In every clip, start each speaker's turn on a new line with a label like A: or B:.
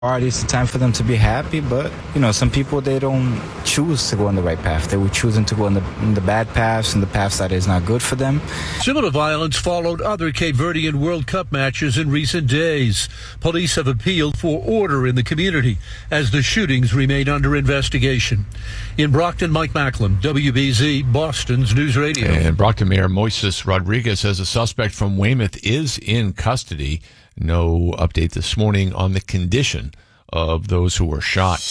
A: It's time for them to be happy, but, some people, they don't choose to go on the right path. They were choosing to go on the bad paths and the paths that is not good for them.
B: Similar violence followed other Cape Verdean World Cup matches in recent days. Police have appealed for order in the community as the shootings remain under investigation. In Brockton, Mike Macklin, WBZ, Boston's News Radio.
C: And Brockton Mayor Moises Rodriguez says a suspect from Weymouth is in custody. No update this morning on the condition of those who were shot.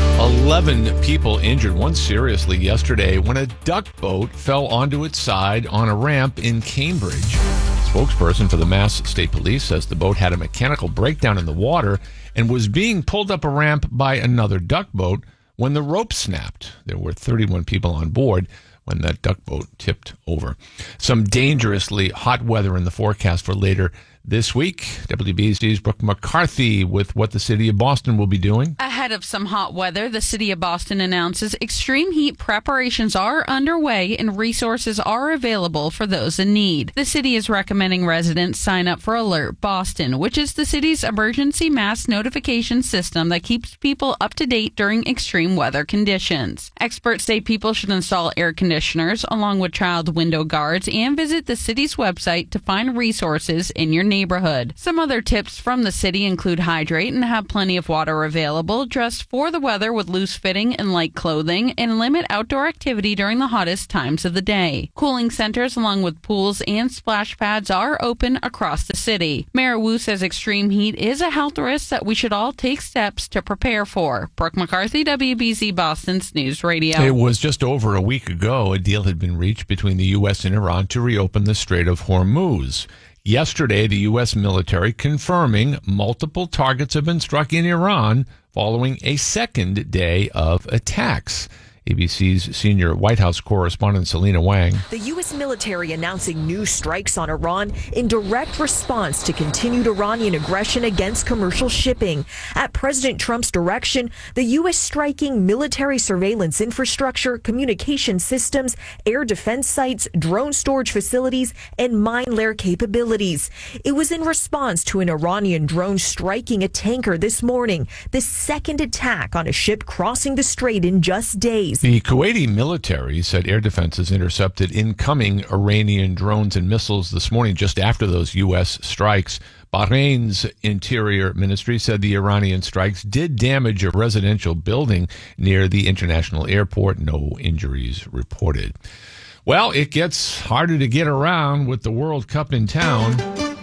C: 11 people injured, one seriously yesterday when a duck boat fell onto its side on a ramp in Cambridge. Spokesperson for the Mass State Police says the boat had a mechanical breakdown in the water and was being pulled up a ramp by another duck boat when the rope snapped. There were 31 people on board when that duck boat tipped over. Some dangerously hot weather in the forecast for later this week. WBZ's Brooke McCarthy with what the city of Boston will be doing.
D: Ahead of some hot weather, the city of Boston announces extreme heat preparations are underway and resources are available for those in need. The city is recommending residents sign up for Alert Boston, which is the city's emergency mass notification system that keeps people up to date during extreme weather conditions. Experts say people should install air conditioners along with child window guards and visit the city's website to find resources in your neighborhood. Some other tips from the city include hydrate and have plenty of water available, dress for the weather with loose fitting and light clothing, and limit outdoor activity during the hottest times of the day. Cooling centers along with pools and splash pads are open across the city. Mayor Wu says extreme heat is a health risk that we should all take steps to prepare for. Brooke McCarthy, WBZ Boston's News Radio.
C: It was just over a week ago a deal had been reached between the U.S. and Iran to reopen the Strait of Hormuz. Yesterday, the U.S. military confirming multiple targets have been struck in Iran following a second day of attacks. ABC's senior White House correspondent Selena Wang.
E: The U.S. military announcing new strikes on Iran in direct response to continued Iranian aggression against commercial shipping. At President Trump's direction, the U.S. striking military surveillance infrastructure, communication systems, air defense sites, drone storage facilities, and mine layer capabilities. It was in response to an Iranian drone striking a tanker this morning, the second attack on a ship crossing the strait in just days.
C: The Kuwaiti military said air defenses intercepted incoming Iranian drones and missiles this morning just after those U.S. strikes. Bahrain's Interior Ministry said the Iranian strikes did damage a residential building near the international airport. No injuries reported. Well, it gets harder to get around with the World Cup in town.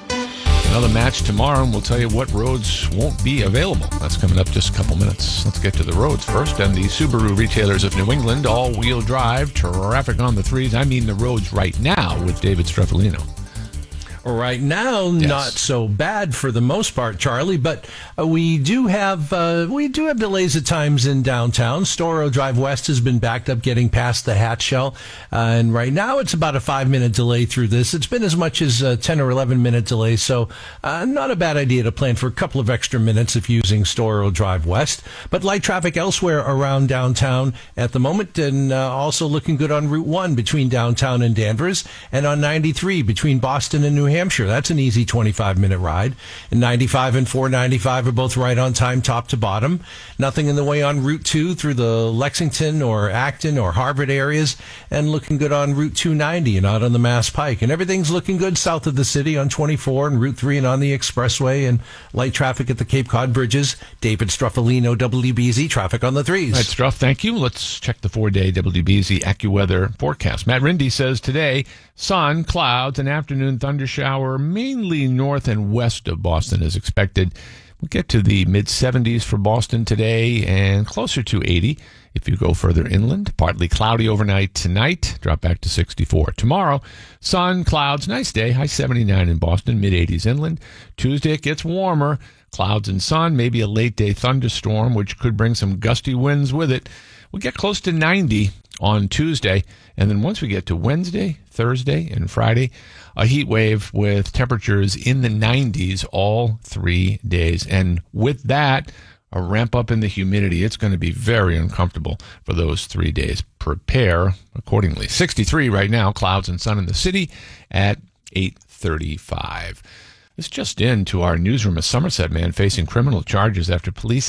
C: Another match tomorrow, and we'll tell you what roads won't be available. That's coming up just a couple minutes. Let's get to the roads first. And the Subaru retailers of New England, all-wheel drive, traffic on the threes. I mean the roads right now with David Streffolino.
F: Right now, yes. Not so bad for the most part, Charlie, but we do have delays at times in downtown. Storrow Drive West has been backed up getting past the Hatch Shell, and right now it's about a 5-minute delay through this. It's been as much as a 10 or 11-minute delay, so not a bad idea to plan for a couple of extra minutes if using Storrow Drive West. But light traffic elsewhere around downtown at the moment, and also looking good on Route 1 between downtown and Danvers, and on 93 between Boston and New Hampshire. That's an easy 25-minute ride. And 95 and 495 are both right on time, top to bottom. Nothing in the way on Route 2 through the Lexington or Acton or Harvard areas, and looking good on Route 290 and out on the Mass Pike. And everything's looking good south of the city on 24 and Route 3 and on the Expressway, and light traffic at the Cape Cod bridges. David Struffolino, WBZ, traffic on the threes.
C: All right, Struff, thank you. Let's check the 4-day WBZ AccuWeather forecast. Matt Rindy says today, sun, clouds, and afternoon thundershower mainly north and west of Boston is expected. We'll get to the mid-70s for Boston today and closer to 80 if you go further inland. Partly cloudy overnight tonight, drop back to 64. Tomorrow, sun, clouds, nice day, high 79 in Boston, mid-80s inland. Tuesday, it gets warmer, clouds and sun, maybe a late-day thunderstorm, which could bring some gusty winds with it. We'll get close to 90 on Tuesday, and then once we get to Wednesday, Thursday, and Friday, a heat wave with temperatures in the 90s all 3 days. And with that, a ramp up in the humidity. It's going to be very uncomfortable for those 3 days. Prepare accordingly. 63 right now, clouds and sun in the city at 8:35. This just into our newsroom: a Somerset man facing criminal charges after police